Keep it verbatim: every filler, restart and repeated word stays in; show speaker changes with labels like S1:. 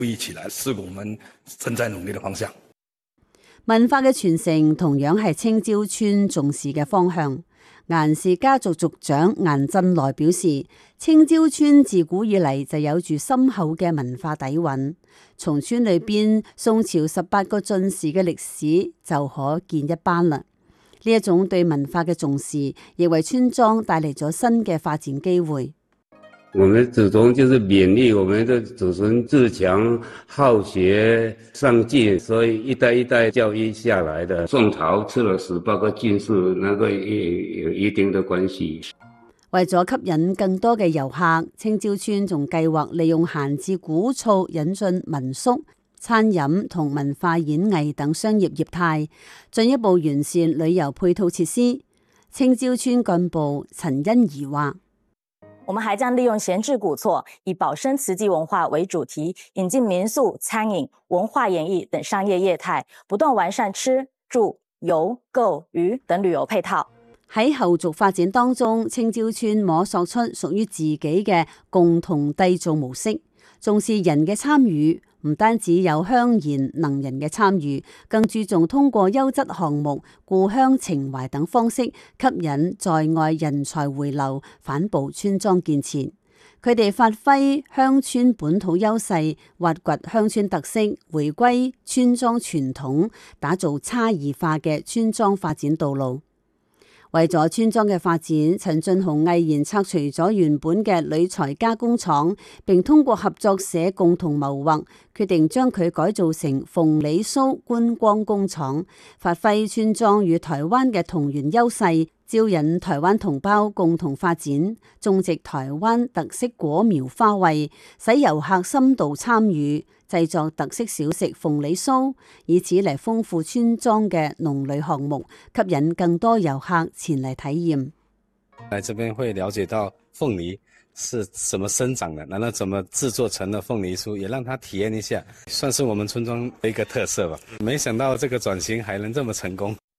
S1: 一起來是我們正在努力的方向。
S2: 文化嘅傳承同樣係青椒村重視嘅方向。顏氏家族族長顏振來表示，青椒村自古以嚟就有住深厚嘅文化底蘊，從村裏邊宋朝十八個進士嘅歷史就可見一斑啦。呢一種對文化嘅重視，亦為村莊帶嚟咗新嘅發展機會。
S3: 我們祖宗就是勉勵我們的祖孫自強、好學、上進，所以一代一代教育下來的。宋朝出了十八個進士，那個也有一定的關係。
S2: 為咗吸引更多嘅遊客，青椒村仲計劃利用閒置古厝引進民宿、餐飲同文化演藝等商業業態，進一步完善旅遊配套設施。青椒村幹部陳欣怡話：
S4: 我們還將利用閒置古厝，以保生慈濟文化為主題，引進民宿、餐飲、文化演藝等商業業態，不斷完善吃、住、遊、購、娛等旅遊配套。
S2: 喺後續發展當中，青椒村摸索出屬於自己嘅共同締造模式，重視人嘅參與，唔單止有鄉賢能人嘅參與，更注重通過優質項目、故鄉情懷等方式吸引在外人才回流，反哺村莊建設。佢哋發揮鄉村本土優勢，挖掘鄉村特色，回歸村莊傳統，打造差異化嘅村莊發展道路。為咗村莊嘅發展，陳俊雄毅然拆除咗原本嘅鋁材加工廠，並通過合作社共同謀劃，決定將佢改造成鳳梨酥觀光工廠，發揮村莊與台灣嘅同源優勢，招引台灣同胞共同發展，種植台灣特色果苗花卉，使遊客深度參與，製作特色小食鳳梨酥，以此嚟豐富村莊嘅農旅項目，吸引更多遊客前嚟體驗。
S5: 來這邊會了解到鳳梨是怎麼生長的，然後怎麼製作成了鳳梨酥，也讓他體驗一下，算是我們村莊的一個特色吧。沒想到這個轉型還能這麼成功。